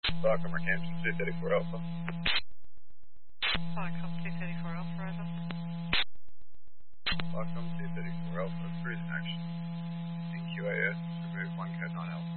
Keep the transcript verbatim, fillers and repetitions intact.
Stockholm Arkansas two thirty-four Alpha. Stockholm two thirty-four Alpha, Roger. Stockholm two thirty-four Alpha, cruise in action. In Q A S, remove one code nine Alpha.